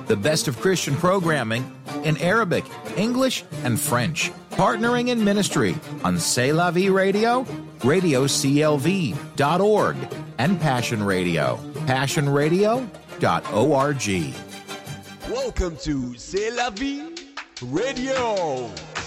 The best of Christian programming in Arabic, English, and French. Partnering in ministry on C'est La Vie Radio, radioclv.org, and Passion Radio, passionradio.org. Welcome to C'est La Vie Radio.